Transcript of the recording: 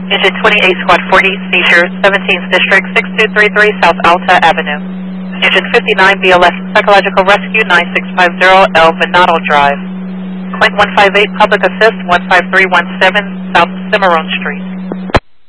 Engine 28 Squad 40, seizure 17th District 6233 South Alta Avenue. Engine 59 BLS Psychological Rescue 9650 El Venado Drive. Quint 158 Public Assist 15317 South Cimarron Street.